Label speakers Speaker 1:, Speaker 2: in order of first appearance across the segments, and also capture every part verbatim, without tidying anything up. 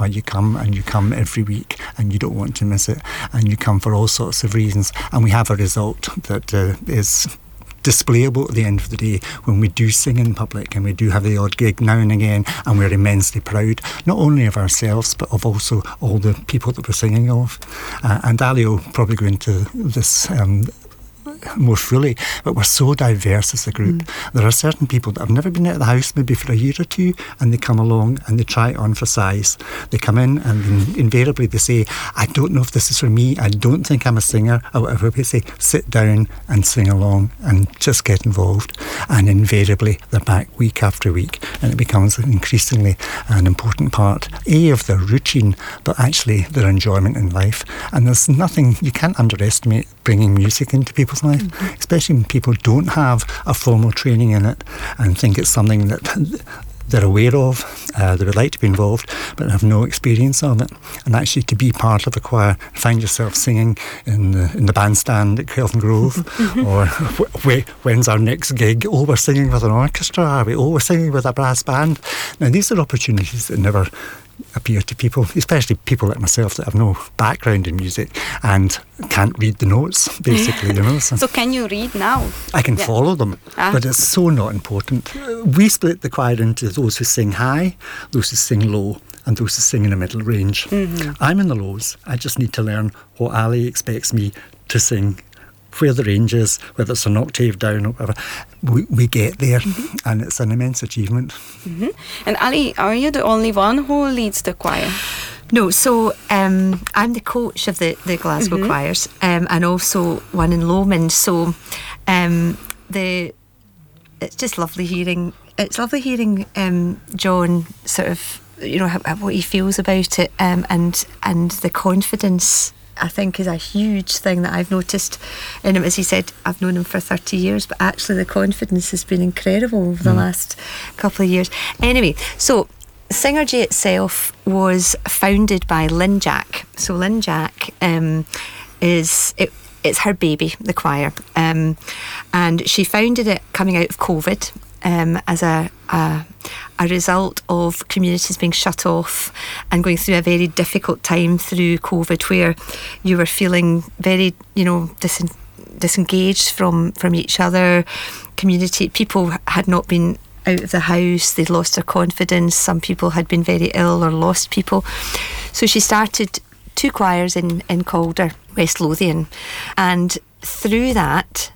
Speaker 1: why you come, and you come every week and you don't want to miss it, and you come for all sorts of reasons, and we have a result that uh, is displayable at the end of the day when we do sing in public, and we do have the odd gig now and again, and we're immensely proud not only of ourselves but of also all the people that we're singing of. Uh, and Ali will probably go into this um, more fully, but we're so diverse as a group. Mm. There are certain people that have never been out of the house maybe for a year or two, and they come along and they try it on for size. They come in and in, invariably they say, I don't know if this is for me, I don't think I'm a singer, or whatever. We say, sit down and sing along and just get involved, and invariably they're back week after week, and it becomes increasingly an important part, A, of their routine, but actually their enjoyment in life. And there's nothing, you can't underestimate bringing music into people's life, mm-hmm. especially when people don't have a formal training in it and think it's something that they're aware of, uh, they would like to be involved, but have no experience of it. And actually to be part of a choir, find yourself singing in the, in the bandstand at Kelvin Grove, mm-hmm. or wh- when's our next gig? Oh, we're singing with an orchestra, are we? Oh, we're singing with a brass band. Now, these are opportunities that never appear to people, especially people like myself that have no background in music and can't read the notes, basically, you know. So,
Speaker 2: so can you read now?
Speaker 1: I can yeah. follow them, ah. but it's so not important. We split the choir into those who sing high, those who sing low, and those who sing in the middle range. Mm-hmm. I'm in the lows. I just need to learn what Ali expects me to sing, where the range is, whether it's an octave down or whatever. We, we get there, mm-hmm. and it's an immense achievement.
Speaker 2: Mm-hmm. And Ali, are you the only one who leads the choir?
Speaker 3: No, so um, I'm the coach of the, the Glasgow mm-hmm. choirs, um, and also one in Lomond. So um, the it's just lovely hearing. It's lovely hearing um, John sort of, you know, how, how, what he feels about it, um, and and the confidence, I think, is a huge thing that I've noticed in him. As he said, I've known him for thirty years, but actually the confidence has been incredible over the mm. last couple of years. Anyway, so Sinergy itself was founded by Lynn Jack. So Lynn Jack um, is... It, it's her baby, the choir. Um, and she founded it coming out of COVID um, as a... a a result of communities being shut off and going through a very difficult time through COVID, where you were feeling very, you know, dis- disengaged from, from each other. Community, people had not been out of the house, they'd lost their confidence, some people had been very ill or lost people. So she started two choirs in, in Calder, West Lothian, and through that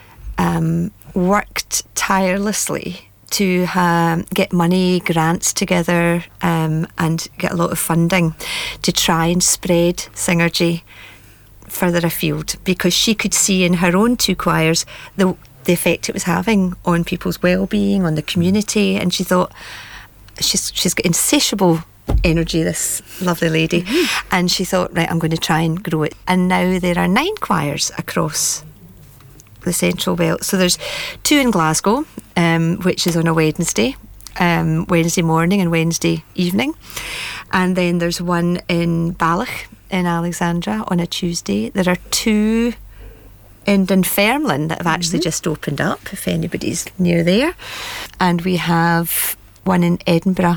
Speaker 3: um, worked tirelessly to uh, get money, grants together, um, and get a lot of funding to try and spread Sinergy further afield, because she could see in her own two choirs the, the effect it was having on people's well-being, on the community, and she thought, she's she's got insatiable energy, this lovely lady, mm-hmm. and she thought, right, I'm going to try and grow it. And now there are nine choirs across the Central Belt. So there's two in Glasgow, um, which is on a Wednesday, um, Wednesday morning and Wednesday evening. And then there's one in Balloch in Alexandra on a Tuesday. There are two in Dunfermline that have actually mm-hmm. just opened up, if anybody's near there. And we have one in Edinburgh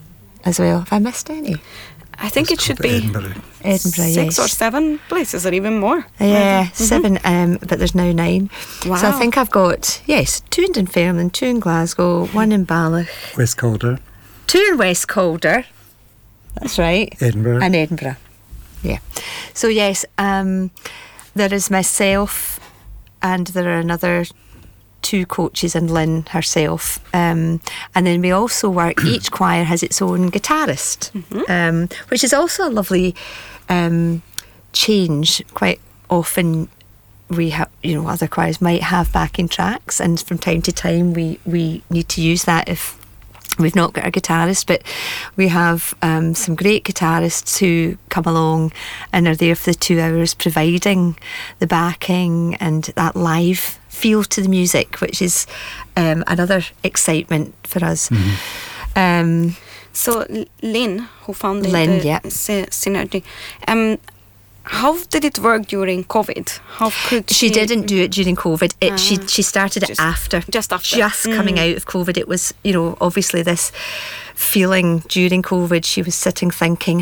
Speaker 3: as well. Have I missed any?
Speaker 2: I think
Speaker 1: It's
Speaker 2: it should be
Speaker 1: Edinburgh,
Speaker 3: Edinburgh
Speaker 2: six
Speaker 3: yes.
Speaker 2: or seven places, or even more.
Speaker 3: Yeah,
Speaker 2: mm-hmm.
Speaker 3: seven, um, but there's now nine.
Speaker 2: Wow.
Speaker 3: So I think I've got, yes, two in Dunfermline, two in Glasgow, one in Balloch,
Speaker 1: West Calder,
Speaker 3: two in West Calder, that's right,
Speaker 1: Edinburgh,
Speaker 3: and Edinburgh. Yeah. So yes, um, there is myself, and there are another two coaches and Lynn herself, um, and then we also work, each choir has its own guitarist, mm-hmm. um, which is also a lovely um, change. Quite often we have, you know, other choirs might have backing tracks, and from time to time we, we need to use that if we've not got our guitarist, but we have um, some great guitarists who come along and are there for the two hours providing the backing and that live feel to the music, which is um, another excitement for us.
Speaker 1: Mm-hmm.
Speaker 3: Um,
Speaker 2: so Lynn, who founded
Speaker 3: Lynn,
Speaker 2: the
Speaker 3: yeah.
Speaker 2: sy- Sinergy, um, how did it work during COVID? How could she...
Speaker 3: She didn't do it during COVID. It, uh, she she started it
Speaker 2: just,
Speaker 3: after.
Speaker 2: Just after.
Speaker 3: Just
Speaker 2: mm.
Speaker 3: coming out of COVID. It was, you know, obviously this feeling during COVID. She was sitting thinking,